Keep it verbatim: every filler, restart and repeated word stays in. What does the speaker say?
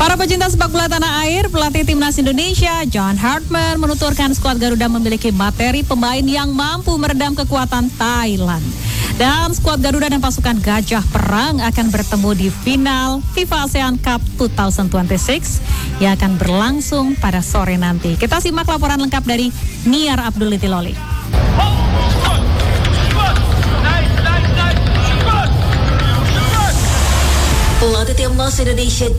Para pecinta sepak bola tanah air, pelatih timnas Indonesia John Hartman menuturkan skuad Garuda memiliki materi pemain yang mampu meredam kekuatan Thailand. Dan skuad Garuda dan pasukan Gajah Perang akan bertemu di final FIFA ASEAN Cup dua ribu dua puluh enam yang akan berlangsung pada sore nanti. Kita simak laporan lengkap dari Niar Abdul Itiloli. Pelatih timnas Indonesia